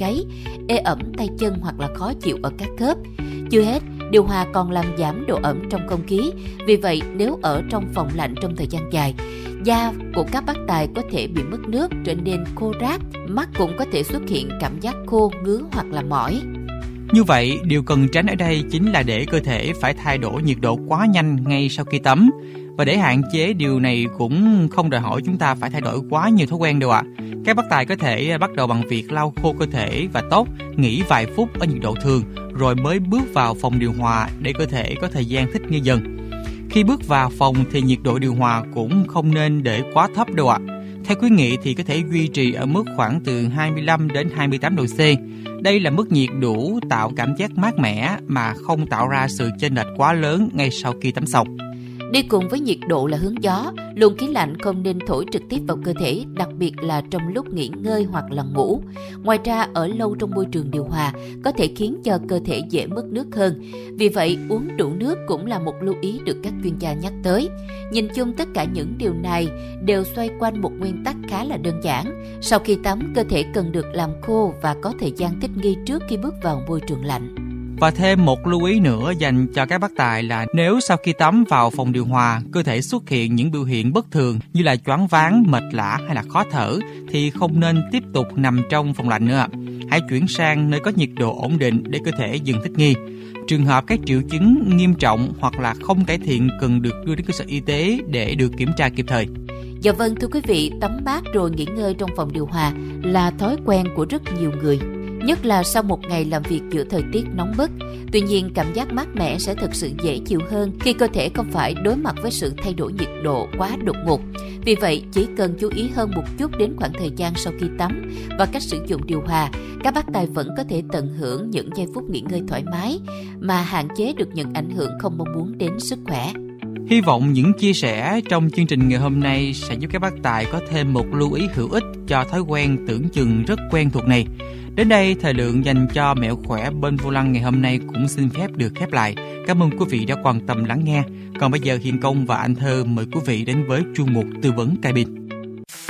gáy, ê ẩm tay chân hoặc là khó chịu ở các khớp. Chưa hết, điều hòa còn làm giảm độ ẩm trong không khí. Vì vậy, nếu ở trong phòng lạnh trong thời gian dài, da của các bác tài có thể bị mất nước, trở nên khô rát, mắt cũng có thể xuất hiện cảm giác khô, ngứa hoặc là mỏi. Như vậy, điều cần tránh ở đây chính là để cơ thể phải thay đổi nhiệt độ quá nhanh ngay sau khi tắm. Và để hạn chế điều này cũng không đòi hỏi chúng ta phải thay đổi quá nhiều thói quen đâu ạ. Các bác tài có thể bắt đầu bằng việc lau khô cơ thể và tóc, nghỉ vài phút ở nhiệt độ thường, rồi mới bước vào phòng điều hòa để cơ thể có thời gian thích nghi dần. Khi bước vào phòng thì nhiệt độ điều hòa cũng không nên để quá thấp đâu ạ. Theo khuyến nghị thì có thể duy trì ở mức khoảng từ 25 đến 28 độ C. Đây là mức nhiệt đủ tạo cảm giác mát mẻ mà không tạo ra sự chênh lệch quá lớn ngay sau khi tắm xong. Đi cùng với nhiệt độ là hướng gió, luồng khí lạnh không nên thổi trực tiếp vào cơ thể, đặc biệt là trong lúc nghỉ ngơi hoặc là ngủ. Ngoài ra, ở lâu trong môi trường điều hòa có thể khiến cho cơ thể dễ mất nước hơn. Vì vậy, uống đủ nước cũng là một lưu ý được các chuyên gia nhắc tới. Nhìn chung tất cả những điều này đều xoay quanh một nguyên tắc khá là đơn giản. Sau khi tắm, cơ thể cần được làm khô và có thời gian thích nghi trước khi bước vào môi trường lạnh. Và thêm một lưu ý nữa dành cho các bác tài là nếu sau khi tắm vào phòng điều hòa, cơ thể xuất hiện những biểu hiện bất thường như là choáng váng, mệt lả hay là khó thở thì không nên tiếp tục nằm trong phòng lạnh nữa. Hãy chuyển sang nơi có nhiệt độ ổn định để cơ thể dần thích nghi. Trường hợp các triệu chứng nghiêm trọng hoặc là không cải thiện cần được đưa đến cơ sở y tế để được kiểm tra kịp thời. Dạ vâng, thưa quý vị, tắm mát rồi nghỉ ngơi trong phòng điều hòa là thói quen của rất nhiều người, nhất là sau một ngày làm việc giữa thời tiết nóng bức. Tuy nhiên, cảm giác mát mẻ sẽ thực sự dễ chịu hơn khi cơ thể không phải đối mặt với sự thay đổi nhiệt độ quá đột ngột. Vì vậy, chỉ cần chú ý hơn một chút đến khoảng thời gian sau khi tắm và cách sử dụng điều hòa, các bác tài vẫn có thể tận hưởng những giây phút nghỉ ngơi thoải mái mà hạn chế được những ảnh hưởng không mong muốn đến sức khỏe. Hy vọng những chia sẻ trong chương trình ngày hôm nay sẽ giúp các bác tài có thêm một lưu ý hữu ích cho thói quen tưởng chừng rất quen thuộc này. Đến đây, thời lượng dành cho Mẹo Khỏe bên vô lăng ngày hôm nay cũng xin phép được khép lại. Cảm ơn quý vị đã quan tâm lắng nghe. Còn bây giờ, Hiền Công và Anh Thơ mời quý vị đến với chuyên mục tư vấn cabin.